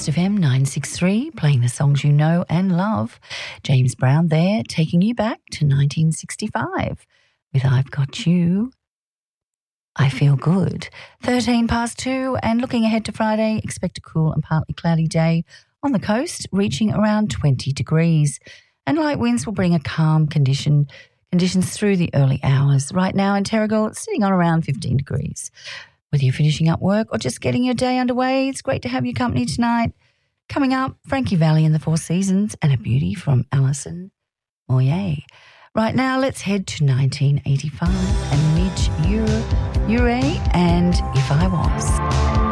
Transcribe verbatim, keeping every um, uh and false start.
Fast F M nine sixty-three, playing the songs you know and love. James Brown there, taking you back to nineteen sixty-five with I've Got You. I Feel Good. thirteen past two, and looking ahead to Friday, expect a cool and partly cloudy day on the coast, reaching around twenty degrees. And light winds will bring a calm condition conditions through the early hours. Right now in Terrigal, it's sitting on around fifteen degrees. Whether you're finishing up work or just getting your day underway, it's great to have your company tonight. Coming up, Frankie Valli and the Four Seasons and a beauty from Alison Moyet. Right now, let's head to nineteen eighty-five and Midge Ure, Ure and If I Was.